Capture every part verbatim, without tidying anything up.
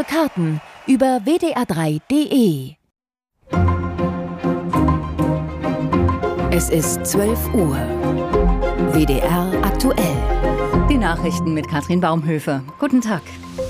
Karten über w d r drei punkt d e. Es ist zwölf Uhr. W D R aktuell. Die Nachrichten mit Katrin Baumhöfer. Guten Tag.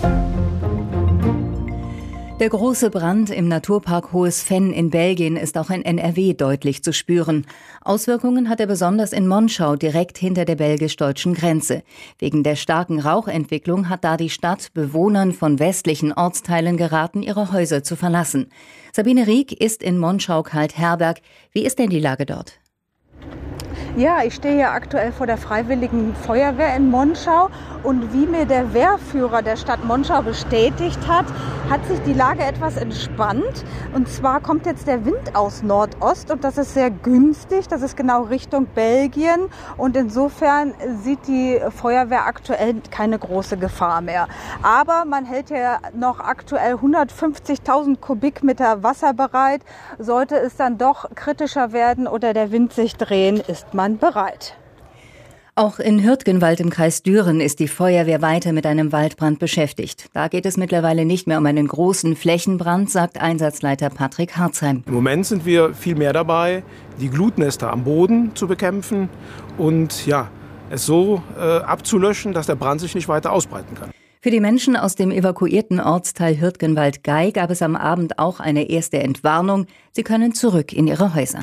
Der große Brand im Naturpark Hohes Venn in Belgien ist auch in N R W deutlich zu spüren. Auswirkungen hat er besonders in Monschau, direkt hinter der belgisch-deutschen Grenze. Wegen der starken Rauchentwicklung hat da die Stadt Bewohnern von westlichen Ortsteilen geraten, ihre Häuser zu verlassen. Sabine Rieck ist in Monschau-Kaltherberg. Wie ist denn die Lage dort? Ja, ich stehe hier aktuell vor der Freiwilligen Feuerwehr in Monschau und wie mir der Wehrführer der Stadt Monschau bestätigt hat, hat sich die Lage etwas entspannt. Und zwar kommt jetzt der Wind aus Nordost und das ist sehr günstig, das ist genau Richtung Belgien und insofern sieht die Feuerwehr aktuell keine große Gefahr mehr. Aber man hält ja noch aktuell hundertfünfzigtausend Kubikmeter Wasser bereit. Sollte es dann doch kritischer werden oder der Wind sich drehen, ist man bereit. Auch in Hürtgenwald im Kreis Düren ist die Feuerwehr weiter mit einem Waldbrand beschäftigt. Da geht es mittlerweile nicht mehr um einen großen Flächenbrand, sagt Einsatzleiter Patrick Harzheim. Im Moment sind wir viel mehr dabei, die Glutnester am Boden zu bekämpfen und ja, es so äh, abzulöschen, dass der Brand sich nicht weiter ausbreiten kann. Für die Menschen aus dem evakuierten Ortsteil Hürtgenwald-Gei gab es am Abend auch eine erste Entwarnung. Sie können zurück in ihre Häuser.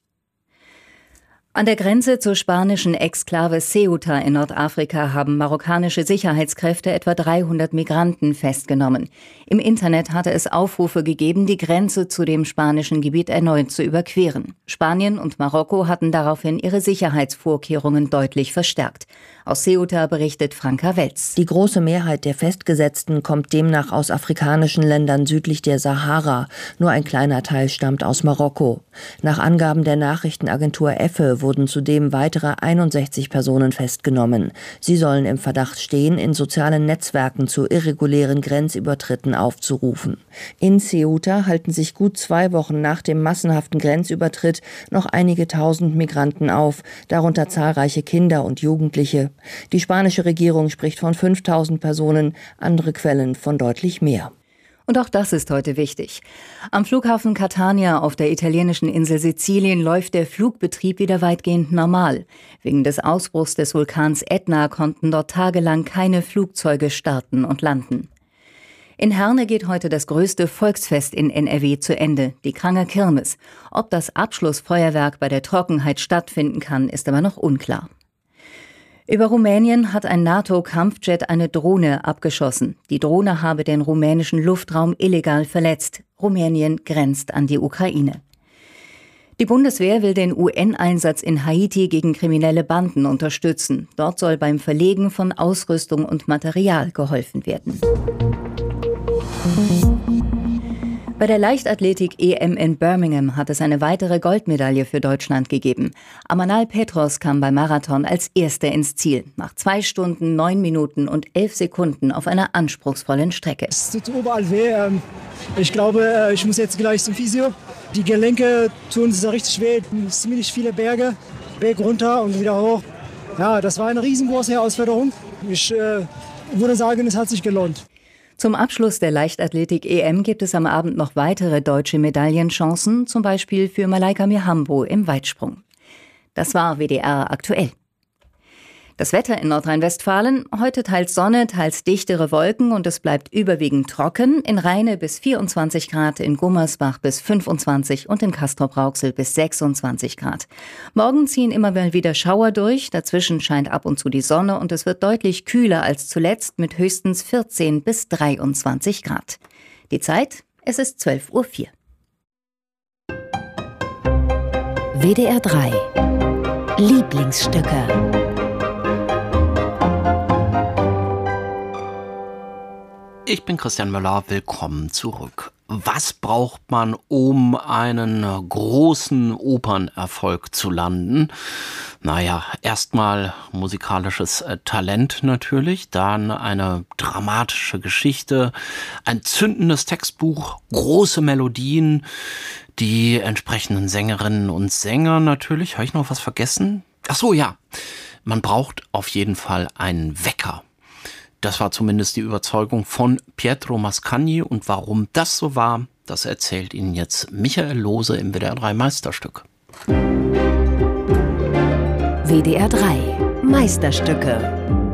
An der Grenze zur spanischen Exklave Ceuta in Nordafrika haben marokkanische Sicherheitskräfte etwa dreihundert Migranten festgenommen. Im Internet hatte es Aufrufe gegeben, die Grenze zu dem spanischen Gebiet erneut zu überqueren. Spanien und Marokko hatten daraufhin ihre Sicherheitsvorkehrungen deutlich verstärkt. Aus Ceuta berichtet Franka Welz. Die große Mehrheit der Festgesetzten kommt demnach aus afrikanischen Ländern südlich der Sahara. Nur ein kleiner Teil stammt aus Marokko. Nach Angaben der Nachrichtenagentur EFE wurden zudem weitere einundsechzig Personen festgenommen. Sie sollen im Verdacht stehen, in sozialen Netzwerken zu irregulären Grenzübertritten aufzurufen. In Ceuta halten sich gut zwei Wochen nach dem massenhaften Grenzübertritt noch einige tausend Migranten auf, darunter zahlreiche Kinder und Jugendliche. Die spanische Regierung spricht von fünftausend Personen, andere Quellen von deutlich mehr. Und auch das ist heute wichtig. Am Flughafen Catania auf der italienischen Insel Sizilien läuft der Flugbetrieb wieder weitgehend normal. Wegen des Ausbruchs des Vulkans Ätna konnten dort tagelang keine Flugzeuge starten und landen. In Herne geht heute das größte Volksfest in N R W zu Ende, die Kranger Kirmes. Ob das Abschlussfeuerwerk bei der Trockenheit stattfinden kann, ist aber noch unklar. Über Rumänien hat ein NATO-Kampfjet eine Drohne abgeschossen. Die Drohne habe den rumänischen Luftraum illegal verletzt. Rumänien grenzt an die Ukraine. Die Bundeswehr will den U N-Einsatz in Haiti gegen kriminelle Banden unterstützen. Dort soll beim Verlegen von Ausrüstung und Material geholfen werden. Bei der Leichtathletik-E M in Birmingham hat es eine weitere Goldmedaille für Deutschland gegeben. Amanal Petros kam beim Marathon als Erster ins Ziel. Nach zwei Stunden, neun Minuten und elf Sekunden auf einer anspruchsvollen Strecke. Es tut überall weh. Ich glaube, ich muss jetzt gleich zum Physio. Die Gelenke tun sehr richtig weh. Ziemlich viele Berge. Berg runter und wieder hoch. Ja, das war eine riesengroße Herausforderung. Ich äh, würde sagen, es hat sich gelohnt. Zum Abschluss der Leichtathletik-E M gibt es am Abend noch weitere deutsche Medaillenchancen, zum Beispiel für Malaika Mihambo im Weitsprung. Das war W D R aktuell. Das Wetter in Nordrhein-Westfalen: heute teils Sonne, teils dichtere Wolken und es bleibt überwiegend trocken. In Rheine bis vierundzwanzig Grad, in Gummersbach bis fünfundzwanzig und in Castrop-Rauxel bis sechsundzwanzig Grad. Morgen ziehen immer mal wieder Schauer durch, dazwischen scheint ab und zu die Sonne und es wird deutlich kühler als zuletzt mit höchstens vierzehn bis dreiundzwanzig Grad. Die Zeit: es ist zwölf Uhr vier. W D R drei Lieblingsstücke. Ich bin Christian Möller, willkommen zurück. Was braucht man, um einen großen Opernerfolg zu landen? Naja, erstmal musikalisches Talent natürlich, dann eine dramatische Geschichte, ein zündendes Textbuch, große Melodien, die entsprechenden Sängerinnen und Sänger natürlich. Habe ich noch was vergessen? Ach so, ja. Man braucht auf jeden Fall einen Wecker. Das war zumindest die Überzeugung von Pietro Mascagni. Und warum das so war, das erzählt Ihnen jetzt Michael Lohse im W D R drei Meisterstück. W D R drei Meisterstücke.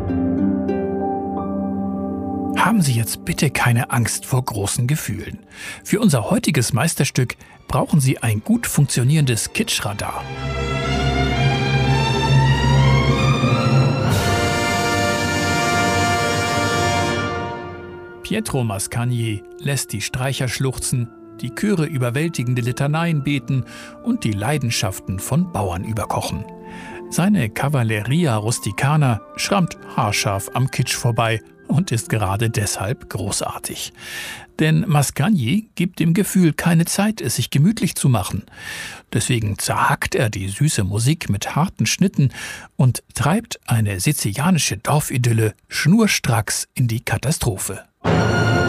Haben Sie jetzt bitte keine Angst vor großen Gefühlen. Für unser heutiges Meisterstück brauchen Sie ein gut funktionierendes Kitschradar. Pietro Mascagni lässt die Streicher schluchzen, die Chöre überwältigende Litaneien beten und die Leidenschaften von Bauern überkochen. Seine Cavalleria Rusticana schrammt haarscharf am Kitsch vorbei und ist gerade deshalb großartig. Denn Mascagni gibt dem Gefühl keine Zeit, es sich gemütlich zu machen. Deswegen zerhackt er die süße Musik mit harten Schnitten und treibt eine sizilianische Dorfidylle schnurstracks in die Katastrophe.